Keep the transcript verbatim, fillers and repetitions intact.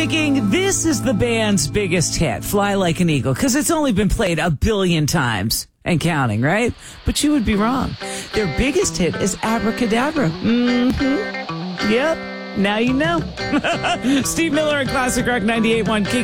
thinking this is the band's biggest hit, Fly Like an Eagle, because it's only been played a billion times and counting, right? But you would be wrong. Their biggest hit is Abracadabra. Mm-hmm. Yep. Now you know. Steve Miller at Classic Rock ninety-eight point one.